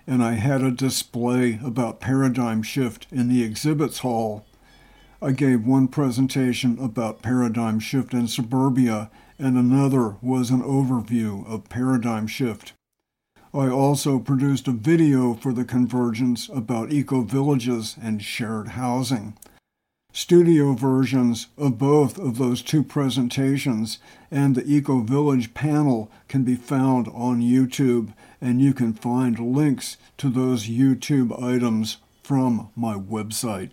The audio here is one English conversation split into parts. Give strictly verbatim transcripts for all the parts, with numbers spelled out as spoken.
and I had a display about Paradigm Shift in the exhibits hall. I gave one presentation about Paradigm Shift in suburbia, and another was an overview of Paradigm Shift. I also produced a video for the Convergence about eco-villages and shared housing. Studio versions of both of those two presentations and the eco-village panel can be found on YouTube, and you can find links to those YouTube items from my website.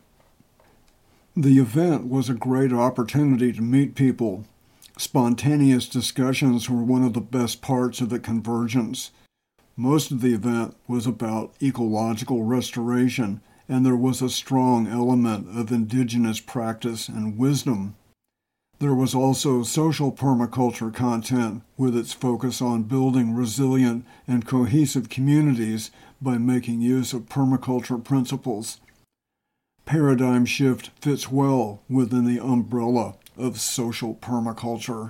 The event was a great opportunity to meet people. Spontaneous discussions were one of the best parts of the Convergence. Most of the event was about ecological restoration, and there was a strong element of indigenous practice and wisdom. There was also social permaculture content with its focus on building resilient and cohesive communities by making use of permaculture principles. Paradigm Shift fits well within the umbrella of social permaculture.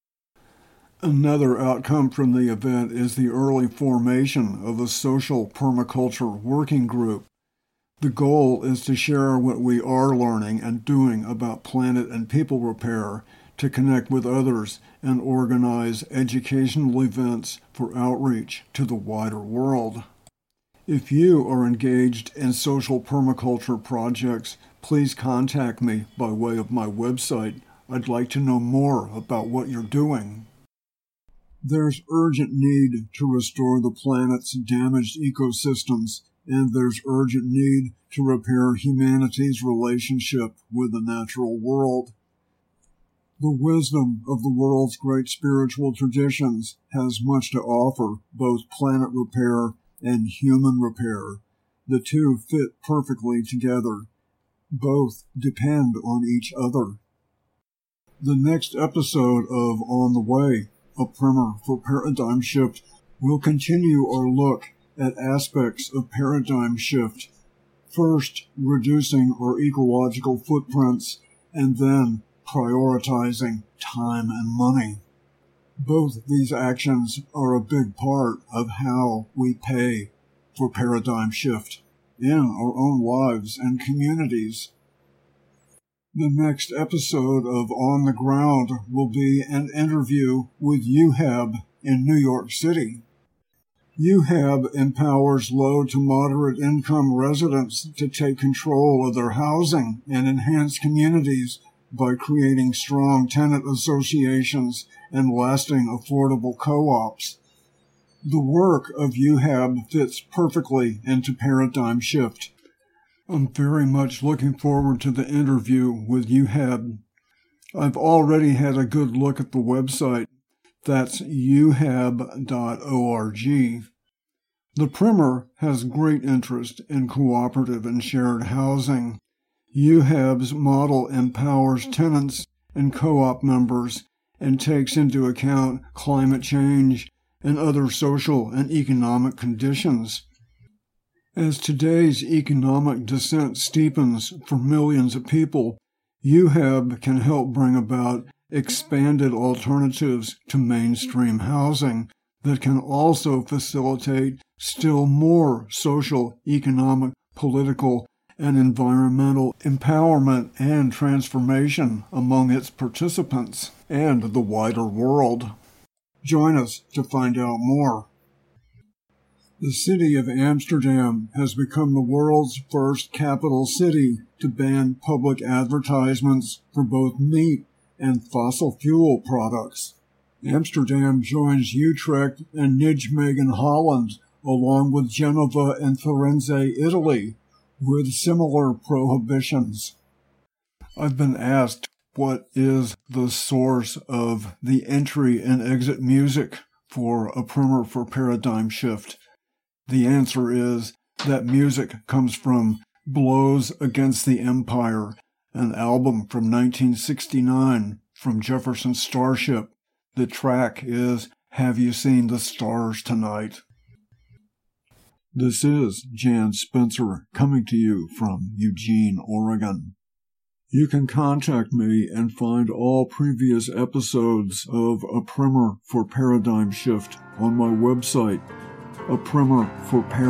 Another outcome from the event is the early formation of a social permaculture working group. The goal is to share what we are learning and doing about planet and people repair, to connect with others, and organize educational events for outreach to the wider world. If you are engaged in social permaculture projects, please contact me by way of my website. I'd like to know more about what you're doing. There's urgent need to restore the planet's damaged ecosystems, and there's urgent need to repair humanity's relationship with the natural world. The wisdom of the world's great spiritual traditions has much to offer, both planet repair and human repair. The two fit perfectly together. Both depend on each other. The next episode of On the Way, a primer for Paradigm Shift, will continue our look at aspects of Paradigm Shift. First, reducing our ecological footprints, and then prioritizing time and money. Both these actions are a big part of how we pay for Paradigm Shift in our own lives and communities. The next episode of On the Ground will be an interview with U H A B in New York City. U H A B empowers low to moderate income residents to take control of their housing and enhance communities by creating strong tenant associations and lasting affordable co-ops. The work of U H A B fits perfectly into Paradigm Shift. I'm very much looking forward to the interview with U H A B. I've already had a good look at the website. That's u h a b dot org. The primer has great interest in cooperative and shared housing. U H A B's model empowers tenants and co-op members and takes into account climate change and other social and economic conditions. As today's economic descent steepens for millions of people, U H A B can help bring about expanded alternatives to mainstream housing that can also facilitate still more social, economic, political, and environmental empowerment and transformation among its participants and the wider world. Join us to find out more. The city of Amsterdam has become the world's first capital city to ban public advertisements for both meat and fossil fuel products. Amsterdam joins Utrecht and Nijmegen, Holland, along with Genova and Firenze, Italy, with similar prohibitions. I've been asked what is the source of the entry and exit music for A Primer for Paradigm Shift. The answer is that music comes from Blows Against the Empire, an album from nineteen sixty-nine from Jefferson Starship. The track is Have You Seen the Stars Tonight? This is Jan Spencer coming to you from Eugene, Oregon. You can contact me and find all previous episodes of A Primer for Paradigm Shift on my website, A Primer for Paradigm